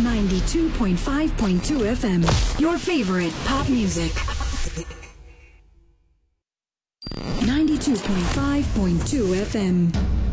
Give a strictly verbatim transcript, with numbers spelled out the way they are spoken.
ninety-two point five point two F M. Your favorite pop music. ninety-two point five point two F M.